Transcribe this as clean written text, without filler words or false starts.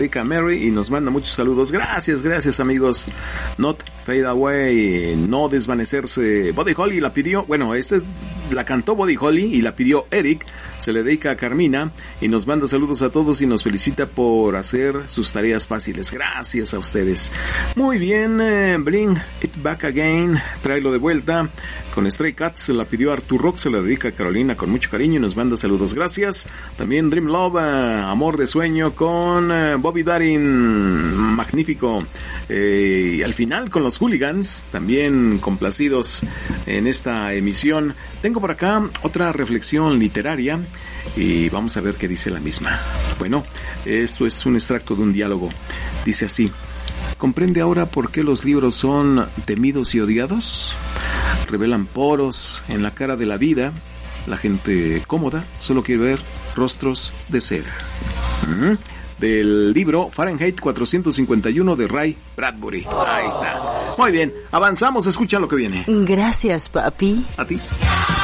Mary y nos manda muchos saludos. Gracias amigos. Not Fade Away, no desvanecerse. Buddy Holly la pidió, bueno, la cantó Buddy Holly y la pidió Eric. Se le dedica a Carmina y nos manda saludos a todos y nos felicita por hacer sus tareas fáciles. Gracias a ustedes. Muy bien, Bring It Back Again, tráelo de vuelta. Con Stray Cats se la pidió Artur Rock, se la dedica a Carolina con mucho cariño y nos manda saludos. Gracias. También Dream Love, Amor de Sueño con Bobby Darin, magnífico. Y al final con los Hooligans, también complacidos en esta emisión. Tengo por acá otra reflexión literaria y vamos a ver qué dice la misma. Bueno, esto es un extracto de un diálogo. Dice así: ¿comprende ahora por qué los libros son temidos y odiados? Revelan poros en la cara de la vida. La gente cómoda solo quiere ver rostros de ser. Del libro Fahrenheit 451 de Ray Bradbury. Ahí está. Muy bien, avanzamos, escucha lo que viene. Gracias, papi. A ti.